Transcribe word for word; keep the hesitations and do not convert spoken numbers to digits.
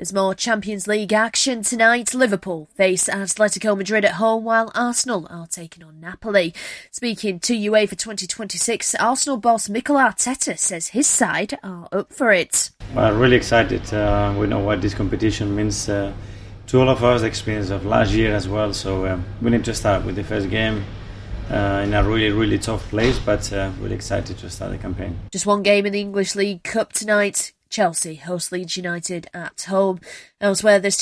There's more Champions League action tonight. Liverpool face Atletico Madrid at home while Arsenal are taking on Napoli. Speaking to UEFA twenty twenty-six, Arsenal boss Mikel Arteta says his side are up for it. Well, really excited. Uh, we know what this competition means uh, to all of us, the experience of last year as well. So um, we need to start with the first game uh, in a really, really tough place, but uh, really excited to start the campaign. Just one game in the English League Cup tonight. Chelsea host Leeds United at home. Elsewhere, this